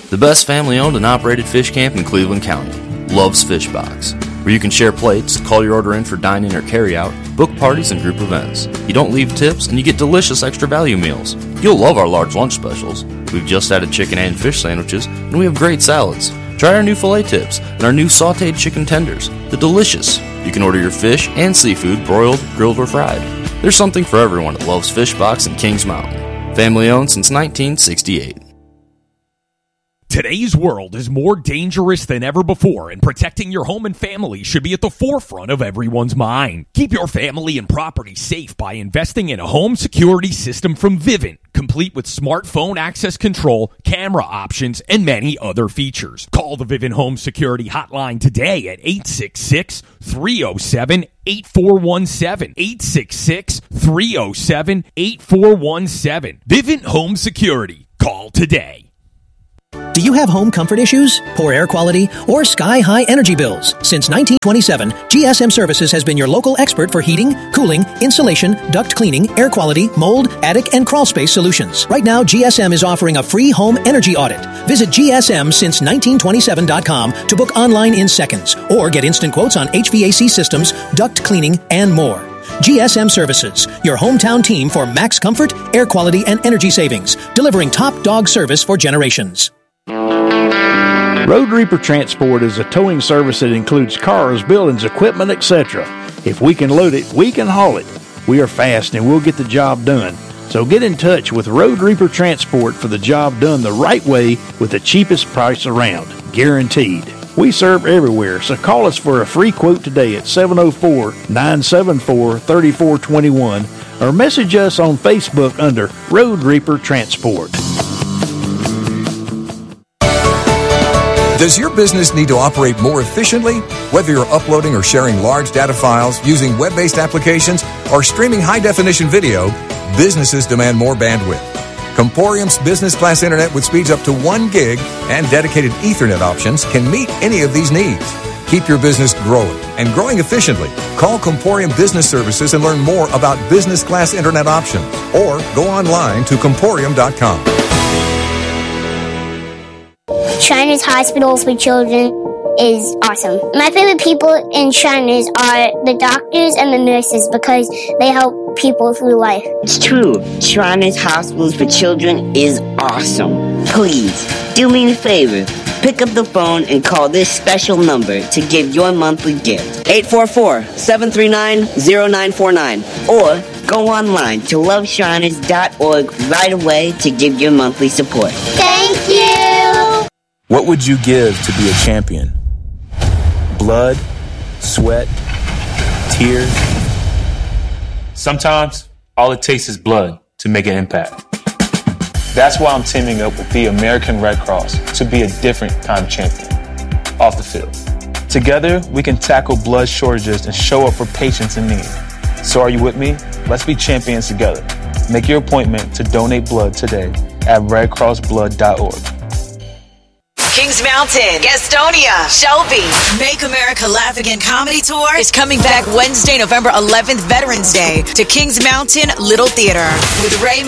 The best family-owned and operated fish camp in Cleveland County, Love's Fish Box, where you can share plates, call your order in for dine-in or carry-out, book parties and group events. You don't leave tips, and you get delicious extra value meals. You'll love our large lunch specials. We've just added chicken and fish sandwiches, and we have great salads. Try our new filet tips and our new sautéed chicken tenders. They're delicious. You can order your fish and seafood broiled, grilled, or fried. There's something for everyone at Love's Fish Box in Kings Mountain. Family-owned since 1968. Today's world is more dangerous than ever before, and protecting your home and family should be at the forefront of everyone's mind. Keep your family and property safe by investing in a home security system from Vivint, complete with smartphone access control, camera options, and many other features. Call the Vivint Home Security Hotline today at 866-307-8417. 866-307-8417. Vivint Home Security. Call today. Do you have home comfort issues, poor air quality, or sky-high energy bills? Since 1927, GSM Services has been your local expert for heating, cooling, insulation, duct cleaning, air quality, mold, attic, and crawl space solutions. Right now, GSM is offering a free home energy audit. Visit GSMsince1927.com to book online in seconds, or get instant quotes on HVAC systems, duct cleaning, and more. GSM Services, your hometown team for max comfort, air quality, and energy savings, delivering top dog service for generations. Road Reaper Transport is a towing service that includes cars, buildings, equipment, etc. If we can load it, we can haul it. We are fast and we'll get the job done. So get in touch with Road Reaper Transport for the job done the right way with the cheapest price around. Guaranteed. We serve everywhere, so call us for a free quote today at 704-974-3421 or message us on Facebook under Road Reaper Transport. Does your business need to operate more efficiently? Whether you're uploading or sharing large data files, using web-based applications, or streaming high-definition video, businesses demand more bandwidth. Comporium's business class internet with speeds up to 1 gig and dedicated Ethernet options can meet any of these needs. Keep your business growing and growing efficiently. Call Comporium Business Services and learn more about business class internet options, or go online to comporium.com. Shriners Hospitals for Children is awesome. My favorite people in Shriners are the doctors and the nurses because they help people through life. It's true. Shriners Hospitals for Children is awesome. Please, do me a favor. Pick up the phone and call this special number to give your monthly gift. 844-739-0949. Or go online to loveshriners.org right away to give your monthly support. Thank you! What would you give to be a champion? Blood, sweat, tears? Sometimes, all it takes is blood to make an impact. That's why I'm teaming up with the American Red Cross to be a different kind of champion off the field. Together, we can tackle blood shortages and show up for patients in need. So are you with me? Let's be champions together. Make your appointment to donate blood today at redcrossblood.org. Kings Mountain, Gastonia, Shelby. Make America Laugh Again Comedy Tour is coming back Wednesday, November 11th, Veterans Day, to Kings Mountain Little Theater with Ray